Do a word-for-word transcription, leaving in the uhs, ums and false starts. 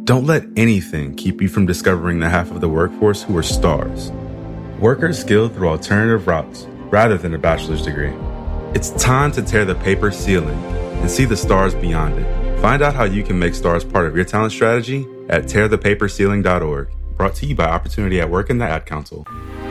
Don't let anything keep you from discovering the half of the workforce who are stars. Workers skilled through alternative routes rather than a bachelor's degree. It's time to tear the paper ceiling and see the stars beyond it. Find out how you can make stars part of your talent strategy at tear the paper ceiling dot org. Brought to you by Opportunity at Work and the Ad Council.